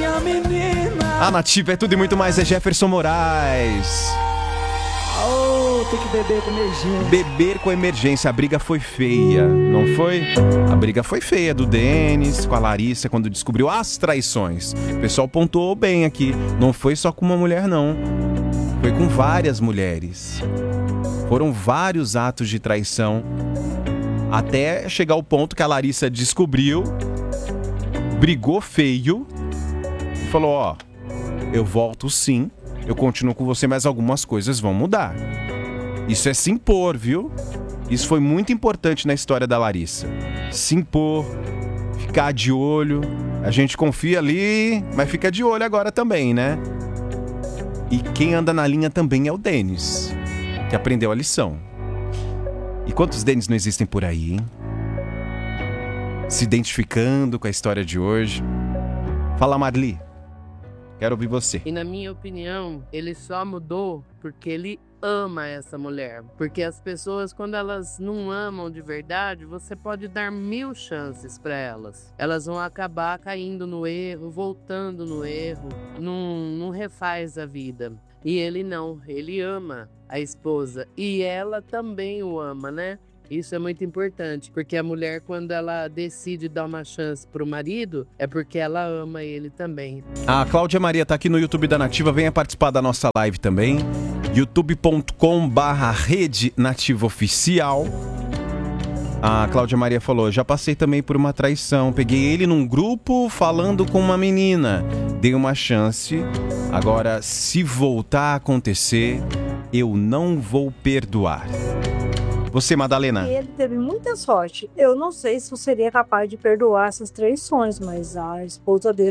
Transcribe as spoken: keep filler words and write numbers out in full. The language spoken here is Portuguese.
minha menina. A Nativa é tudo e muito mais, é Jefferson Moraes. Oh, tem que beber com emergência. Beber com emergência, a briga foi feia, não foi? A briga foi feia do Denis com a Larissa quando descobriu as traições. O pessoal pontuou bem aqui, não foi só com uma mulher não, foi com várias mulheres. Foram vários atos de traição, até chegar ao ponto que a Larissa descobriu, brigou feio e falou, ó, eu volto sim, eu continuo com você, mas algumas coisas vão mudar. Isso é se impor, viu? Isso foi muito importante na história da Larissa. Se impor, ficar de olho. A gente confia ali, mas fica de olho agora também, né? E quem anda na linha também é o Denis, que aprendeu a lição. E quantos Denis não existem por aí, hein? Se identificando com a história de hoje. Fala, Marli. Quero ouvir você. E na minha opinião, ele só mudou porque ele ama essa mulher. Porque as pessoas, quando elas não amam de verdade, você pode dar mil chances para elas. Elas vão acabar caindo no erro, voltando no erro, não, não refaz a vida. E ele não, ele ama a esposa. E ela também o ama, né? Isso é muito importante, porque a mulher, quando ela decide dar uma chance pro marido, é porque ela ama ele também. A Cláudia Maria tá aqui no YouTube da Nativa, venha participar da nossa live também. youtube ponto com barra rede nativa oficial. A Cláudia Maria falou, já passei também por uma traição, peguei ele num grupo falando com uma menina, dei uma chance, agora se voltar a acontecer, eu não vou perdoar. Você, Madalena? Ele teve muita sorte. Eu não sei se eu seria capaz de perdoar essas traições, mas a esposa dele